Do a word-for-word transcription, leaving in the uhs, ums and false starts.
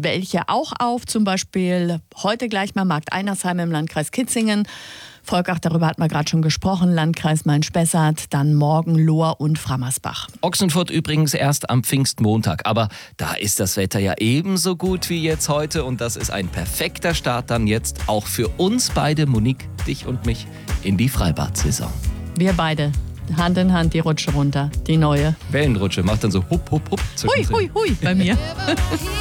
welche auch auf, zum Beispiel heute gleich mal Markt Einersheim im Landkreis Kitzingen. Volkach, darüber hat man gerade schon gesprochen, Landkreis Main-Spessart, dann morgen Lohr und Frammersbach. Ochsenfurt übrigens erst am Pfingstmontag, aber da ist das Wetter ja ebenso gut wie jetzt heute und das ist ein perfekter Start dann jetzt auch für uns beide, Monique, dich und mich, in die Freibad-Saison. Wir beide, Hand in Hand die Rutsche runter, die neue. Wellenrutsche, macht dann so hup, hup, hup. Hui, hui, hui bei mir.